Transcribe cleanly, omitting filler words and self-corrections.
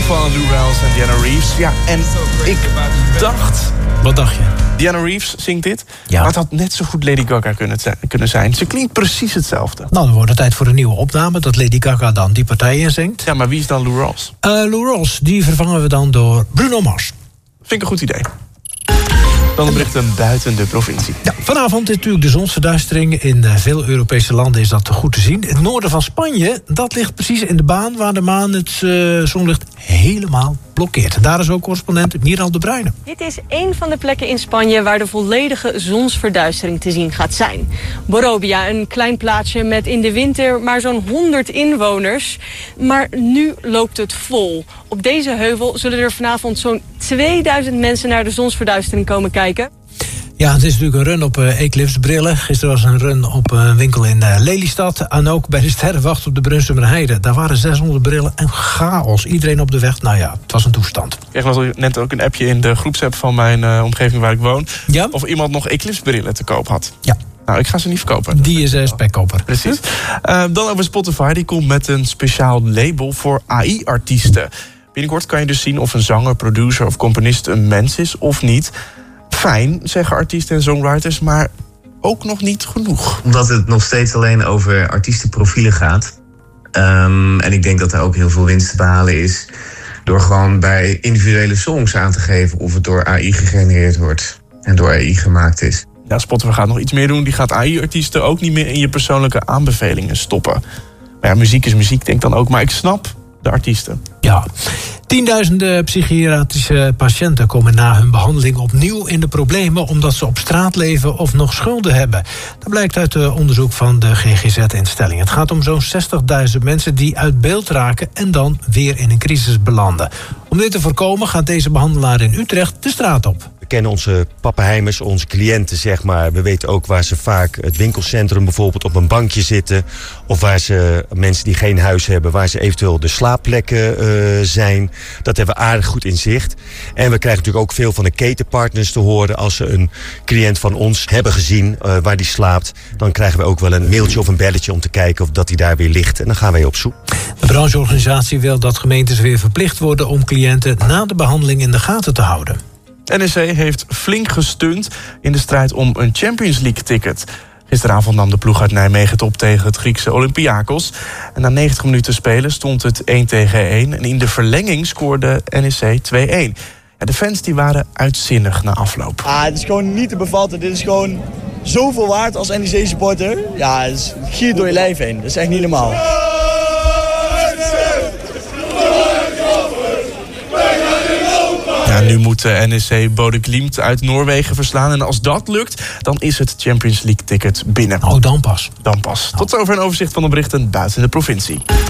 van Lou Rawls en Diana Reeves. Ja, en ik dacht... Wat dacht je? Diana Reeves zingt dit. Ja. Maar het had net zo goed Lady Gaga kunnen zijn. Ze klinkt precies hetzelfde. Nou, dan wordt het tijd voor een nieuwe opname. Dat Lady Gaga dan die partij inzingt. Ja, maar wie is dan Lou Rawls? Lou Rawls, die vervangen we dan door Bruno Mars. Vind ik een goed idee. Dan de berichten buiten de provincie. Ja, vanavond is natuurlijk de zonsverduistering. In veel Europese landen is dat goed te zien. Het noorden van Spanje, dat ligt precies in de baan waar de maan het zonlicht helemaal blokkeert. Daar is ook correspondent Miral de Bruyne. Dit is één van de plekken in Spanje waar de volledige zonsverduistering te zien gaat zijn. Borovia, een klein plaatsje met in de winter maar zo'n 100 inwoners. Maar nu loopt het vol. Op deze heuvel zullen er vanavond zo'n 2000 mensen naar de zonsverduistering komen kijken. Ja, het is natuurlijk een run op Eclipse-brillen. Gisteren was een run op een winkel in Lelystad. En ook bij de Sterrenwacht op de Brunsumerheide. Daar waren 600 brillen en chaos. Iedereen op de weg. Nou ja, het was een toestand. Ik kreeg net ook een appje in de groepsapp van mijn omgeving waar ik woon. Ja? Of iemand nog Eclipse-brillen te koop had. Ja. Nou, ik ga ze niet verkopen. Die is spekkoper. Precies. Dan over Spotify. Die komt met een speciaal label voor AI-artiesten. Binnenkort kan je dus zien of een zanger, producer of componist een mens is of niet. Fijn, zeggen artiesten en songwriters, maar ook nog niet genoeg. Omdat het nog steeds alleen over artiestenprofielen gaat. En ik denk dat er ook heel veel winst te behalen is door gewoon bij individuele songs aan te geven of het door AI gegenereerd wordt en door AI gemaakt is. Ja, Spotify gaat nog iets meer doen. Die gaat AI-artiesten ook niet meer in je persoonlijke aanbevelingen stoppen. Maar ja, muziek is muziek, denk dan ook. Maar ik snap de artiesten. Ja. Tienduizenden psychiatrische patiënten komen na hun behandeling opnieuw in de problemen omdat ze op straat leven of nog schulden hebben. Dat blijkt uit onderzoek van de GGZ-instelling. Het gaat om zo'n 60.000 mensen die uit beeld raken en dan weer in een crisis belanden. Om dit te voorkomen gaat deze behandelaar in Utrecht de straat op. We kennen onze pappenheimers, onze cliënten, zeg maar. We weten ook waar ze vaak het winkelcentrum bijvoorbeeld op een bankje zitten. Of waar ze mensen die geen huis hebben, waar ze eventueel de slaapplekken zijn. Dat hebben we aardig goed in zicht. En we krijgen natuurlijk ook veel van de ketenpartners te horen. Als ze een cliënt van ons hebben gezien waar die slaapt, dan krijgen we ook wel een mailtje of een belletje om te kijken of dat die daar weer ligt. En dan gaan wij op zoek. De brancheorganisatie wil dat gemeentes weer verplicht worden om cliënten na de behandeling in de gaten te houden. NEC heeft flink gesteund in de strijd om een Champions League-ticket. Gisteravond nam de ploeg uit Nijmegen het op tegen het Griekse Olympiakos. En na 90 minuten spelen stond het 1-1. En in de verlenging scoorde NEC 2-1. Ja, de fans die waren uitzinnig na afloop. Het is gewoon niet te bevatten. Dit is gewoon zoveel waard als NEC-supporter. Ja, het giert door je lijf heen. Dat is echt niet normaal. Ja, nu moet NEC Bodø Glimt uit Noorwegen verslaan. En als dat lukt, dan is het Champions League-ticket binnen. Oh, dan pas. Dan pas. Tot zover een overzicht van de berichten buiten de provincie.